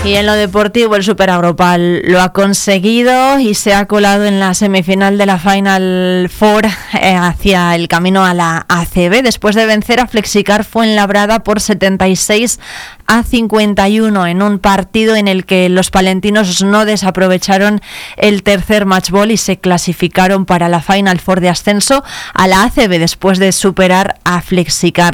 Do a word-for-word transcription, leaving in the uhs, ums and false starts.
Y en lo deportivo, el Super Agropal lo ha conseguido y se ha colado en la semifinal de la Final Four eh, hacia el camino a la A C B, después de vencer a Flexicar Fuenlabrada por setenta y seis a cincuenta y uno en un partido en el que los palentinos no desaprovecharon el tercer match ball y se clasificaron para la Final Four de ascenso a la A C B después de superar a Flexicar.